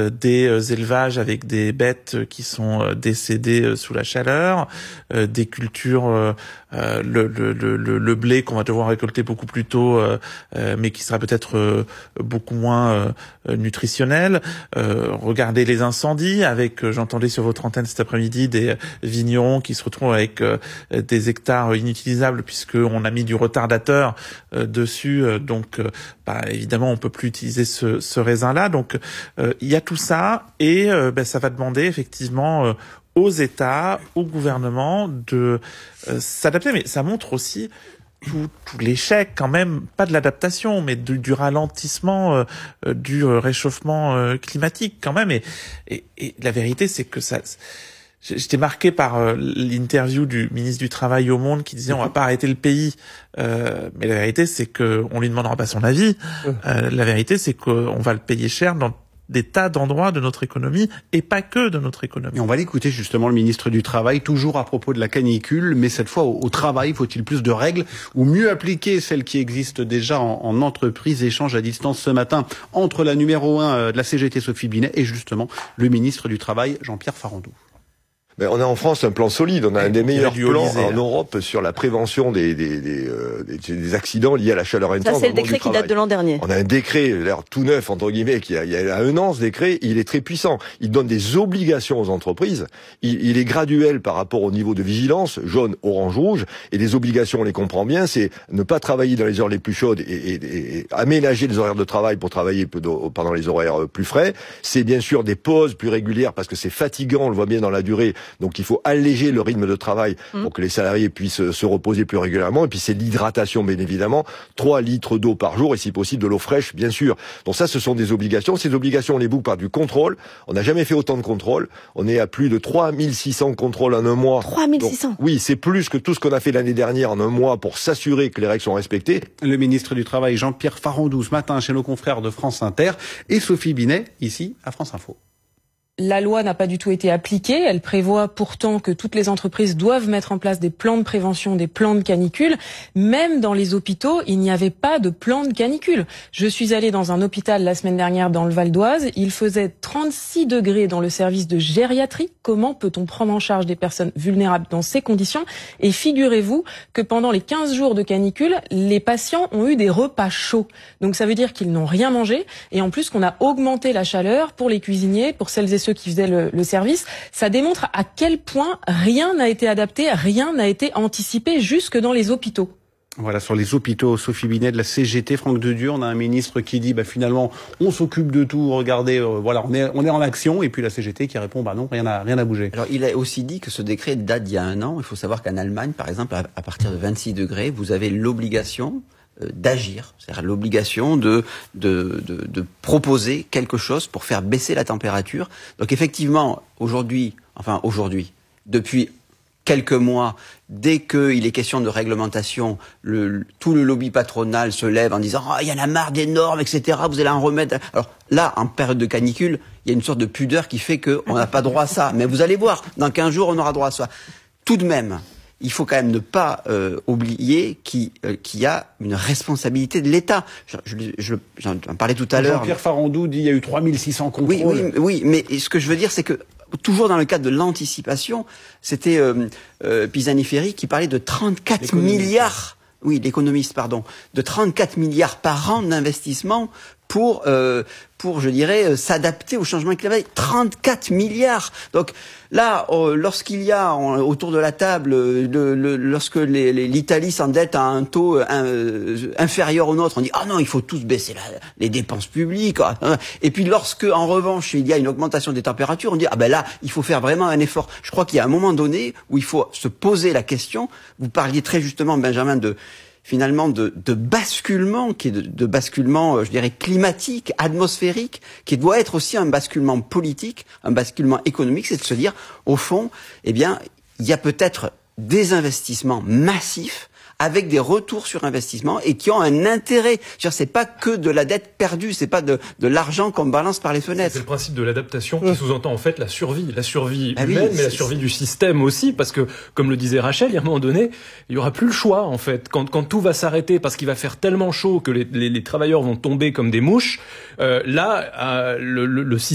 des élevages avec des bêtes qui sont décédées sous la chaleur, des cultures, le blé qu'on va devoir récolter beaucoup plus tôt, mais qui sera peut-être beaucoup moins nutritionnel. Regardez les incendies avec, j'entendais sur votre antenne cet après-midi, des vignerons qui se retrouvent avec des hectares inutilisables puisqu'on a mis du retardateur dessus. Donc, évidemment, on peut plus utiliser ce raisin-là. Donc, il y a tout ça et ça va demander effectivement aux États, au gouvernement de s'adapter. Mais ça montre aussi tout l'échec quand même, pas de l'adaptation, mais du ralentissement du réchauffement climatique quand même. Et la vérité, c'est que ça... J'étais marqué par l'interview du ministre du Travail au Monde qui disait on va pas arrêter le pays, mais la vérité c'est que on lui demandera pas son avis. La vérité c'est qu'on va le payer cher dans des tas d'endroits de notre économie et pas que de notre économie. Et on va l'écouter justement, le ministre du Travail, toujours à propos de la canicule, mais cette fois au travail, faut-il plus de règles ou mieux appliquer celles qui existent déjà en entreprise? Échange à distance ce matin entre la numéro 1 de la CGT Sophie Binet et justement le ministre du Travail Jean-Pierre Farandou. Mais on a en France un plan solide, on a un des meilleurs plans en Europe sur la prévention des accidents liés à la chaleur intense. Ça, c'est le décret qui date de l'an dernier. On a un décret, l'air tout neuf, entre guillemets, il y a 1 an, ce décret, il est très puissant. Il donne des obligations aux entreprises. Il est graduel par rapport au niveau de vigilance, jaune, orange, rouge. Et les obligations, on les comprend bien, c'est ne pas travailler dans les heures les plus chaudes et aménager les horaires de travail pour travailler pendant les horaires plus frais. C'est bien sûr des pauses plus régulières parce que c'est fatigant, on le voit bien dans la durée. Donc il faut alléger le rythme de travail pour que les salariés puissent se reposer plus régulièrement. Et puis c'est l'hydratation, bien évidemment. 3 litres d'eau par jour et si possible de l'eau fraîche, bien sûr. Donc ça, ce sont des obligations. Ces obligations, on les boucle par du contrôle. On n'a jamais fait autant de contrôles. On est à plus de 3600 contrôles en un mois. 3600 Donc, oui, c'est plus que tout ce qu'on a fait l'année dernière en un mois pour s'assurer que les règles sont respectées. Le ministre du Travail Jean-Pierre Farandou ce matin chez nos confrères de France Inter et Sophie Binet ici à France Info. La loi n'a pas du tout été appliquée. Elle prévoit pourtant que toutes les entreprises doivent mettre en place des plans de prévention, des plans de canicule. Même dans les hôpitaux, il n'y avait pas de plan de canicule. Je suis allée dans un hôpital la semaine dernière dans le Val d'Oise. Il faisait 36 degrés dans le service de gériatrie. Comment peut-on prendre en charge des personnes vulnérables dans ces conditions? Et figurez-vous que pendant les 15 jours de canicule, les patients ont eu des repas chauds. Donc ça veut dire qu'ils n'ont rien mangé. Et en plus qu'on a augmenté la chaleur pour les cuisiniers, pour celles et ceux qui faisaient le service. Ça démontre à quel point rien n'a été adapté, rien n'a été anticipé jusque dans les hôpitaux. Voilà, sur les hôpitaux, Sophie Binet de la CGT, Franck Dedieu, on a un ministre qui dit finalement on s'occupe de tout, regardez, voilà, on est en action, et puis la CGT qui répond non, rien n'a bougé. Alors il a aussi dit que ce décret date d'il y a 1 an. Il faut savoir qu'en Allemagne, par exemple, à partir de 26 degrés, vous avez l'obligation d'agir, c'est-à-dire l'obligation de proposer quelque chose pour faire baisser la température. Donc effectivement, aujourd'hui, depuis quelques mois, dès qu'il est question de réglementation, tout le lobby patronal se lève en disant « il y en a marre des normes, etc., vous allez en remettre ». Alors là, en période de canicule, il y a une sorte de pudeur qui fait qu'on n'a pas droit à ça. Mais vous allez voir, dans 15 jours, on aura droit à ça. Tout de même, il faut quand même ne pas oublier qu'il y a une responsabilité de l'État. J'en parlais tout à l'heure. Jean-Pierre Farandou dit qu'il y a eu 3600 contrôles. Oui, mais ce que je veux dire, c'est que toujours dans le cadre de l'anticipation, c'était Pisani-Ferry qui parlait de 34 milliards. Oui, l'économiste, pardon, de 34 milliards par an d'investissement pour je dirais, s'adapter au changement climatique. 34 milliards. Donc là, lorsqu'il y a autour de la table, lorsque l'Italie s'endette à un taux inférieur au nôtre, on dit ah non, il faut tous baisser les dépenses publiques. Et puis lorsque, en revanche, il y a une augmentation des températures, on dit ah ben là, il faut faire vraiment un effort. Je crois qu'il y a un moment donné où il faut se poser la question. Vous parliez très justement, Benjamin, de basculement, qui est de basculement, je dirais, climatique, atmosphérique, qui doit être aussi un basculement politique, un basculement économique, c'est de se dire, au fond, eh bien, il y a peut-être des investissements massifs avec des retours sur investissement et qui ont un intérêt. C'est pas que de la dette perdue, c'est pas de l'argent qu'on balance par les fenêtres. C'est le principe de l'adaptation qui sous-entend en fait la survie humaine, mais la survie du système aussi, parce que, comme le disait Rachel, il y a un moment donné, il y aura plus le choix en fait. Quand tout va s'arrêter parce qu'il va faire tellement chaud que les travailleurs vont tomber comme des mouches, le système